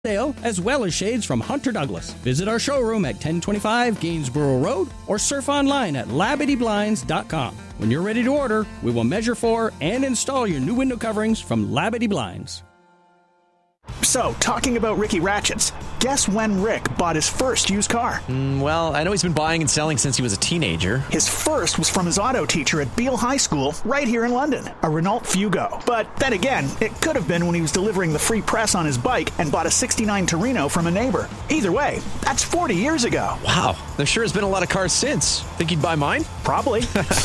sale, as well as shades from Hunter Douglas. Visit our showroom at 1025 Gainsborough Road or surf online at LabityBlinds.com. When you're ready to order, we will measure for and install your new window coverings from Labity Blinds. So, talking about Ricky Ratchets, guess when Rick bought his first used car? Well, I know he's been buying and selling since he was a teenager. His first was from his auto teacher at Beale High School, right here in London, a Renault Fugo. But then again, it could have been when he was delivering the free press on his bike and bought a 69 Torino from a neighbor. Either way, that's 40 years ago. Wow, there sure has been a lot of cars since. Think he'd buy mine? Probably.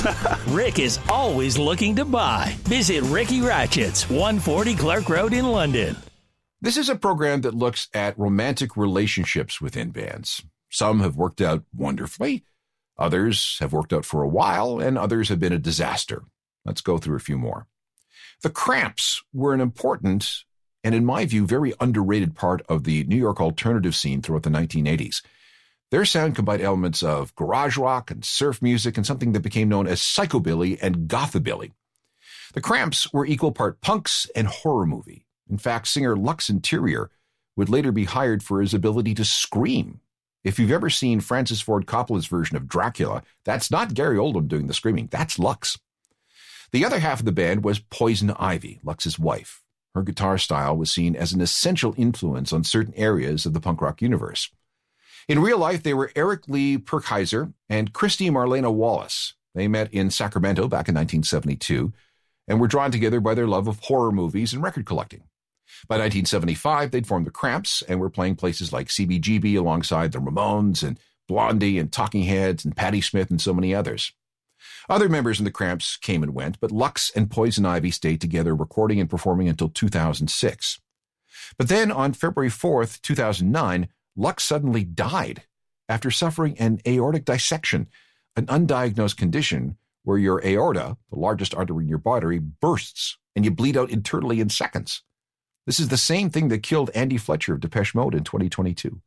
Rick is always looking to buy. Visit Ricky Ratchets, 140 Clark Road in London. This is a program that looks at romantic relationships within bands. Some have worked out wonderfully, others have worked out for a while, and others have been a disaster. Let's go through a few more. The Cramps were an important, and in my view, very underrated part of the New York alternative scene throughout the 1980s. Their sound combined elements of garage rock and surf music and something that became known as psychobilly and gothabilly. The Cramps were equal part punks and horror movie. In fact, singer Lux Interior would later be hired for his ability to scream. If you've ever seen Francis Ford Coppola's version of Dracula, that's not Gary Oldman doing the screaming, that's Lux. The other half of the band was Poison Ivy, Lux's wife. Her guitar style was seen as an essential influence on certain areas of the punk rock universe. In real life, they were Eric Lee Perkheiser and Christy Marlena Wallace. They met in Sacramento back in 1972 and were drawn together by their love of horror movies and record collecting. By 1975, they'd formed the Cramps and were playing places like CBGB alongside the Ramones and Blondie and Talking Heads and Patti Smith and so many others. Other members in the Cramps came and went, but Lux and Poison Ivy stayed together, recording and performing until 2006. But then on February 4th, 2009, Lux suddenly died after suffering an aortic dissection, an undiagnosed condition where your aorta, the largest artery in your body, bursts and you bleed out internally in seconds. This is the same thing that killed Andy Fletcher of Depeche Mode in 2022.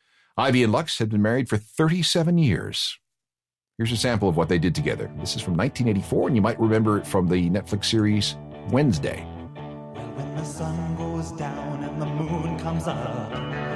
Ivy and Lux had been married for 37 years. Here's a sample of what they did together. This is from 1984, and you might remember it from the Netflix series Wednesday. Well, when the sun goes down and the moon comes up,